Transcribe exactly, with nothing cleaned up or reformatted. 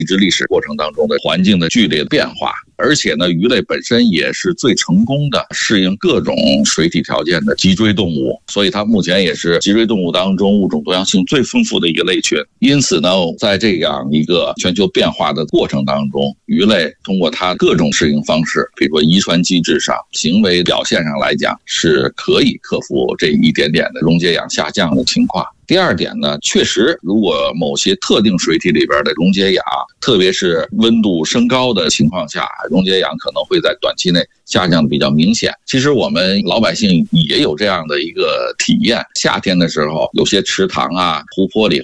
一直历史过程当中的环境的剧烈变化。而且呢，鱼类本身也是最成功的适应各种水体条件的脊椎动物，所以它目前也是脊椎动物当中物种多样性最丰富的一个类群。因此呢，在这样一个全球变化的过程当中，鱼类通过它各种适应方式，比如说遗传机制上、行为表现上来讲，是可以克服这一点点的溶解氧下降的情况。第二点呢，确实如果某些特定水体里边的溶解氧，特别是温度升高的情况下，溶解氧可能会在短期内下降的比较明显。其实我们老百姓也有这样的一个体验，夏天的时候有些池塘啊、湖泊里